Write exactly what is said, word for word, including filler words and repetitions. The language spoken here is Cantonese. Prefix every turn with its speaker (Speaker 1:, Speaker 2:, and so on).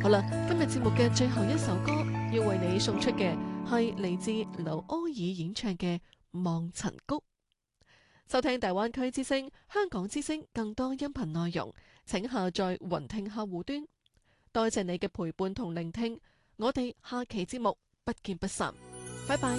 Speaker 1: 好啦，今日節目嘅最後一首歌要為你送出嘅係嚟自劉柯爾演唱嘅《望塵谷》。收聽大灣區之聲、香港之聲更多音頻內容，請下載雲聽客戶端。多謝你嘅陪伴同聆聽，我哋下期節目不見不散，拜拜。